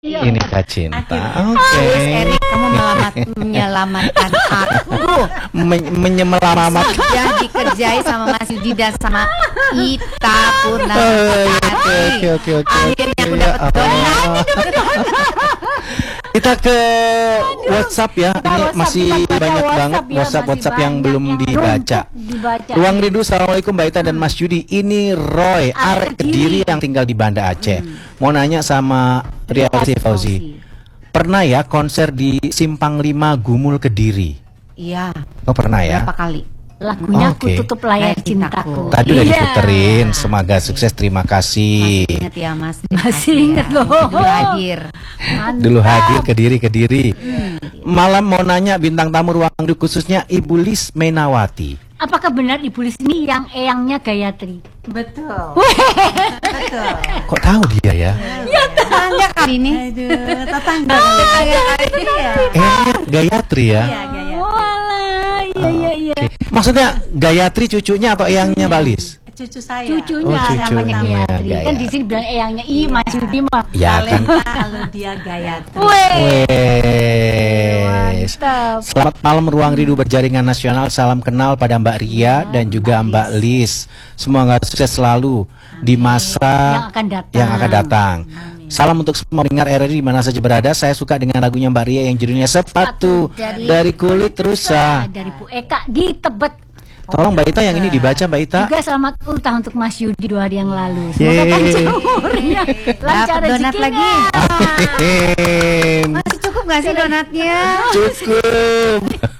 Ini Kak Cinta. Oke. Erik, kamu menyelamatkan aku. Menyelamatkan. Ya dikerjai sama Mas Yudi dan sama Ita Purnawati. Oke. Akhirnya aku dapat donat. Kita ke WhatsApp ya. Ini masih banyak banget WhatsApp yang belum dibaca. Ruang Rindu, assalamualaikum Mbak Ita dan Mas Yudi. Ini Roy arek Kediri yang tinggal di Banda Aceh. Mau nanya sama Rialti Fauzi. Pernah ya konser di Simpang 5 Gumul Kediri? Iya. Oh pernah ya? Berapa kali? Lagunya Aku Tutup Layar Cintaku. Tadi udah diputerin. Semoga sukses, terima kasih. Masih ingat ya Mas? Masih ingat loh. Dulu hadir Kediri. Malam mau nanya bintang tamu Ruang Rindu khususnya Ibu Lis Menawati. Apakah benar Ibu Lis ini yang eyangnya Gayatri? Betul. Kok tahu dia ya? Ya tetangga kali ini. Aduh, tetangga kali ini ya. Gayatri ya? Iya, Gayatri. Walah, iya. Oke. Maksudnya Gayatri cucunya atau eyangnya Balis? Cucu saya. Cucunya namanya Gayatri. Kan di sini bilang eyangnya Mas Yudi mah. Ya kan. Kalau dia Gayatri. Wes. Selamat malam Ruang Rindu Berjaringan Nasional. Salam kenal pada Mbak Ria dan juga Mbak Lis. Semoga sukses selalu di masa yang akan datang. Salam untuk semua pendengar RRI di mana saja berada. Saya suka dengan lagunya Mbak Ria yang judulnya Sepatu dari Kulit Rusa. Dari Bu Eka di Tebet. Tolong Mbak Ita yang ini dibaca Mbak Ita. Juga selamat ulang untuk Mas Yudi 2 hari yang lalu. Semoga panjang umurnya, lancar Donat rezekinya. lagi. Masih cukup gak sih donatnya? Cukup.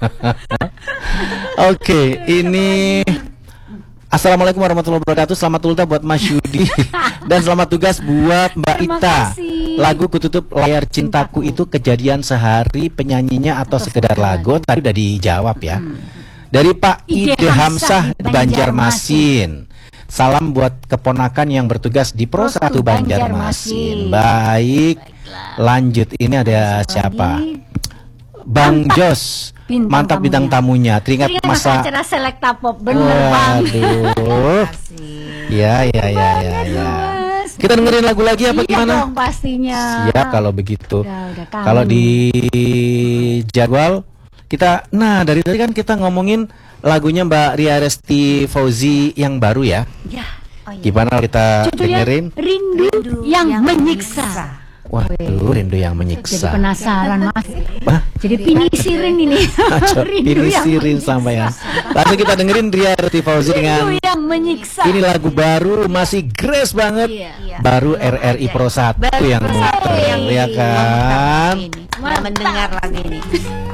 Oke, ini Assalamualaikum warahmatullahi wabarakatuh. Selamat ultah buat Mas Yudi dan selamat tugas buat Mbak Terima Ita. kasih. Lagu Ku Tutup Layar Cintaku itu kejadian sehari, penyanyinya atau sekedar lagu? Tadi udah dijawab ya. Dari Pak Ide Hamsah di Banjarmasin. Salam buat keponakan yang bertugas di Pro 1 Banjarmasin. Baik. Lanjut, ini ada siapa? Bang Jos. Mantap bintang tamunya. Teringat masa acara Selekta Pop, bener Bang. Waduh. Ya. Kita dengerin lagu lagi apa gimana? Dong, pastinya. Siap kalau begitu. Udah Kalau di jadwal kita, nah dari tadi kan kita ngomongin lagunya Mbak Ria Resti Fauzi yang baru ya. Ya. Gimana kita Judulnya dengerin? Rindu yang Menyiksa. Waduh, rindu yang Jadi menyiksa. penasaran Mas. Hah? Jadi pinisirin ini. Rindu yang Pinisirin sama ya. Langsung kita dengerin Ria Resti Fauzi dengan Rindu yang Menyiksa. ini lagu baru, masih grace banget. Baru RRI Pro 1 yang muter, ya kan? Mendengar lagu ini.